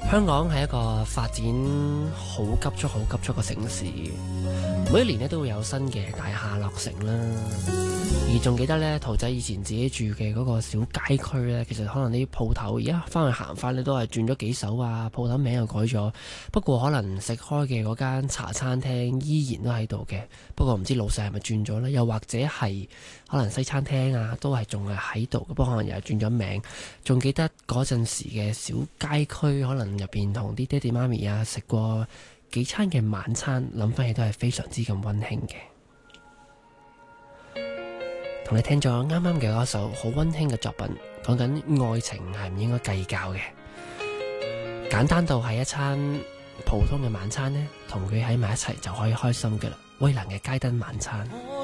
香港係一個發展好急速嘅城市，每一年咧都會有新嘅大廈落成啦。而仲記得呢，桃仔以前自己住嘅嗰個小街區呢，其實可能啲鋪頭而家翻去行翻咧都係轉咗幾手啊，鋪頭名又改咗。不過可能食開嘅嗰間茶餐廳依然都喺度嘅，不過唔知老細係咪轉咗呢？又或者係可能西餐廳啊都係仲係喺度，不過可能又係轉咗名。仲記得嗰陣時嘅小街區，可能入邊同啲爹哋媽咪啊食過幾餐嘅晚餐，諗翻起都係非常之咁溫馨嘅。同你聽咗啱啱嘅嗰首好溫馨嘅作品，講緊愛情係唔應該計較嘅，簡單到係一餐普通嘅晚餐呢，同佢喺埋一齊就可以開心嘅啦。威蘭嘅街燈晚餐。